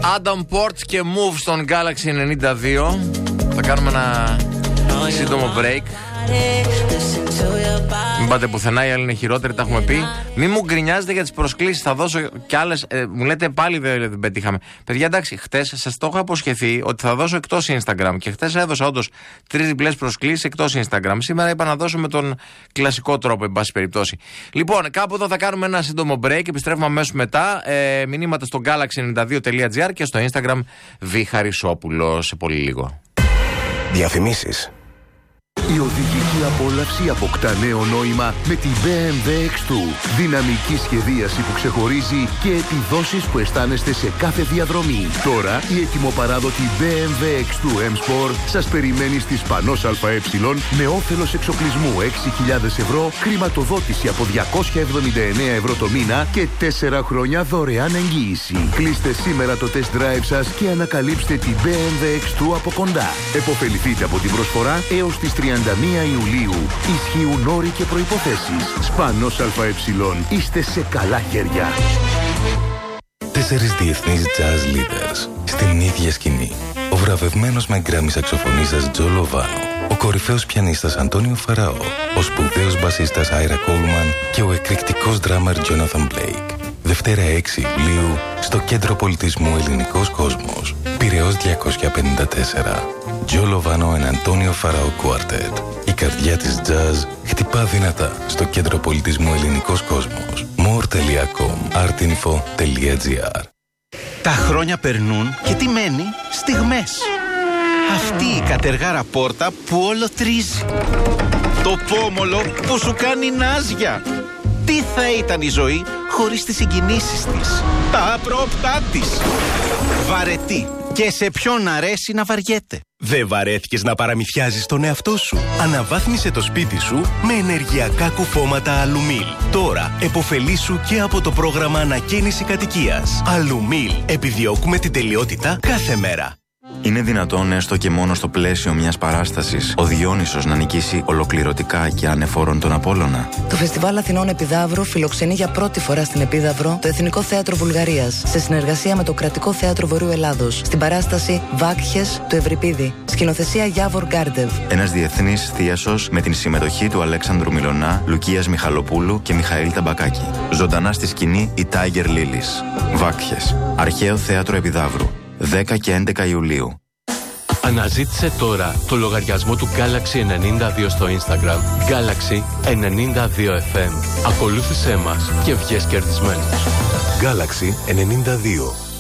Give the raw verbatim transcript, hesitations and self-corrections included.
Adam Ports και Move στον Galaxy ενενήντα δύο. Θα κάνουμε ένα σύντομο break. Μην πάτε πουθενά, οι άλλοι είναι χειρότεροι, τα έχουμε πει. Μην μου γκρινιάζετε για τις προσκλήσεις. Θα δώσω κι άλλες. Ε, μου λέτε πάλι δεν, δεν πετύχαμε. Παιδιά, εντάξει, χτες σας το έχω αποσχεθεί ότι θα δώσω εκτός Instagram. Και χτες έδωσα όντως τρεις διπλές προσκλήσεις εκτός Instagram. Σήμερα είπα να δώσω με τον κλασικό τρόπο, εν πάση περιπτώσει. Λοιπόν, κάπου εδώ θα κάνουμε ένα σύντομο break. Επιστρέφουμε αμέσως μετά. Ε, μηνύματα στο galaxy ενενήντα δύο τελεία τζι άρ και στο Instagram Β Χαρισόπουλο σε πολύ λίγο. Διαφημίσεις. Η οδηγική απόλαυση αποκτά νέο νόημα με τη μπι εμ ντάμπλιου εξ δύο. Δυναμική σχεδίαση που ξεχωρίζει και επιδόσεις που αισθάνεστε σε κάθε διαδρομή. Τώρα η ετοιμοπαράδοτη μπι εμ ντάμπλιου εξ δύο M Sport σας περιμένει στη Σπανός ΑΕ με όφελος εξοπλισμού έξι χιλιάδες ευρώ, χρηματοδότηση από διακόσια εβδομήντα εννέα ευρώ το μήνα και τέσσερα χρόνια δωρεάν εγγύηση. Κλείστε σήμερα το test drive σας και ανακαλύψτε την μπι εμ ντάμπλιου εξ δύο από κοντά. Εποφεληθείτε από την προσφορά έως τις τριάντα μία Ιουλίου. Ισχύουν όροι και προϋποθέσεις. Σπανός ΑΕ. Είστε σε καλά χέρια. Τέσσερις διεθνείς jazz leaders στην ίδια σκηνή. Ο βραβευμένος με γκράμι σαξοφωνίστας Τζο Λοβάνο, ο κορυφαίος πιανίστας Αντώνιο Φαραώ, ο σπουδαίος μπασίστας Άιρα Κόλμαν και ο εκρηκτικός ντράμερ Τζόναθαν Μπλέικ. Δευτέρα έξι Ιουλίου στο Κέντρο Πολιτισμού Ελληνικός Κόσμος, Πειραιώς διακόσια πενήντα τέσσερα. Τζο Λοβάνο and Αντώνιο Φαραώ Quartet. Η καρδιά της jazz χτυπά δυνατά στο Κέντρο Πολιτισμού Ελληνικός Κόσμος. more τελεία com artinfo τελεία gr. Τα χρόνια περνούν και τι μένει? Στιγμές. Αυτή η κατεργάρα πόρτα που όλο τρίζει. Το πόμολο που σου κάνει νάζια. Τι θα ήταν η ζωή χωρίς τις συγκινήσεις της, τα απρόπτά της. Βαρετή. Και σε ποιον αρέσει να βαριέται. Δεν βαρέθηκες να παραμυθιάζεις τον εαυτό σου? Αναβάθμισε το σπίτι σου με ενεργειακά κουφώματα Αλουμίλ. Τώρα επωφελήσου και από το πρόγραμμα ανακαίνιση κατοικίας. Αλουμίλ. Επιδιώκουμε την τελειότητα κάθε μέρα. Είναι δυνατόν έστω και μόνο στο πλαίσιο μιας παράστασης ο Διόνυσος να νικήσει ολοκληρωτικά και ανεφόρον τον Απόλλωνα? Το Φεστιβάλ Αθηνών Επιδαύρου φιλοξενεί για πρώτη φορά στην Επίδαυρο το Εθνικό Θέατρο Βουλγαρίας σε συνεργασία με το Κρατικό Θέατρο Βορείου Ελλάδος στην παράσταση Βάκχες του Ευρυπίδη. Σκηνοθεσία Γιάβορ Γκάρντεβ. Ένας διεθνής θίασος με την συμμετοχή του Αλέξανδρου Μιλωνά, Λουκίας Μιχαλοπούλου και Μιχαήλ Ταμπακάκη. Ζωντανά στη σκηνή η Tiger Lilies. Βάκχες. Αρχαίο Θέατρο Επιδαύρου. δέκα και έντεκα Ιουλίου. Αναζήτησε τώρα το λογαριασμό του Galaxy ενενήντα δύο στο Instagram. Galaxy ενενήντα δύο εφ εμ. Ακολούθησέ μας και βγες κερδισμένος. Galaxy ενενήντα δύο.